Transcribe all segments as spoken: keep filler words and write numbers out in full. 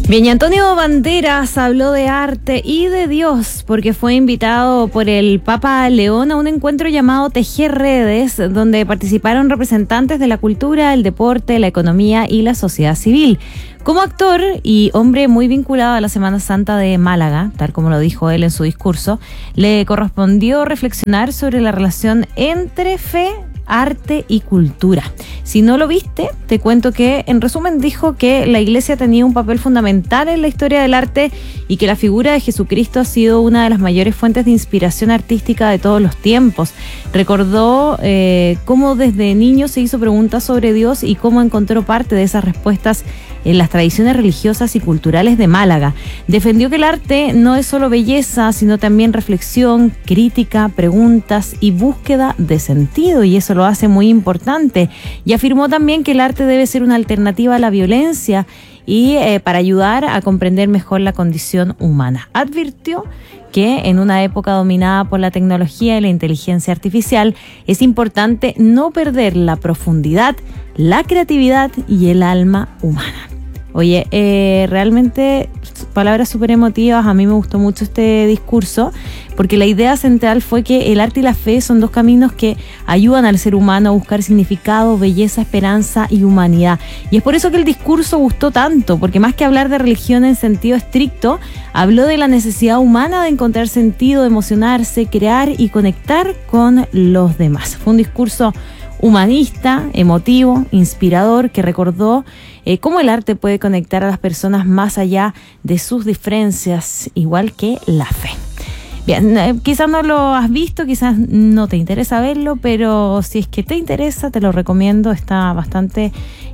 Bien, y Antonio Banderas habló de arte y de Dios porque fue invitado por el Papa León a un encuentro llamado Tejer Redes, donde participaron representantes de la cultura, el deporte, la economía y la sociedad civil. Como actor y hombre muy vinculado a la Semana Santa de Málaga, tal como lo dijo él en su discurso, le correspondió reflexionar sobre la relación entre fe, arte y cultura. Si no lo viste, te cuento que en resumen dijo que la Iglesia tenía un papel fundamental en la historia del arte y que la figura de Jesucristo ha sido una de las mayores fuentes de inspiración artística de todos los tiempos. Recordó eh, cómo desde niño se hizo preguntas sobre Dios y cómo encontró parte de esas respuestas en las tradiciones religiosas y culturales de Málaga. Defendió que el arte no es solo belleza, sino también reflexión, crítica, preguntas y búsqueda de sentido, y eso lo hace muy importante. Y afirmó también que el arte debe ser una alternativa a la violencia y eh, para ayudar a comprender mejor la condición humana. Advirtió que en una época dominada por la tecnología y la inteligencia artificial es importante no perder la profundidad, la creatividad y el alma humana. Oye, eh, realmente palabras súper emotivas. A mí me gustó mucho este discurso porque la idea central fue que el arte y la fe son dos caminos que ayudan al ser humano a buscar significado, belleza, esperanza y humanidad. Y es por eso que el discurso gustó tanto, porque más que hablar de religión en sentido estricto, habló de la necesidad humana de encontrar sentido, de emocionarse, crear y conectar con los demás. Fue un discurso humanista, emotivo, inspirador, que recordó eh, cómo el arte puede conectar a las personas más allá de sus diferencias, igual que la fe. Bien, eh, quizás no lo has visto, quizás no te interesa verlo, pero si es que te interesa, te lo recomiendo. Está bastante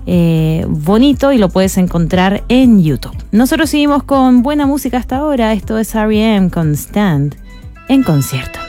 eh, bonito y lo puedes encontrar en YouTube. Nosotros seguimos con buena música hasta ahora. Esto es R E M con Stand en concierto.